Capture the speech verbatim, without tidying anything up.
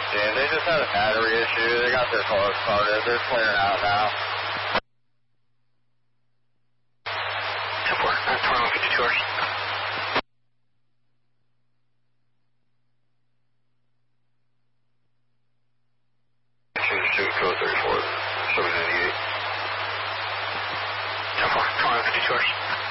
sixteen. They just had a battery issue. They got their car started. They're clearing out now. ten four, uh, twenty-one fifty-two hours. Change to code thirty-four, seven ninety-eight. ten four, twenty-one fifty-two hours.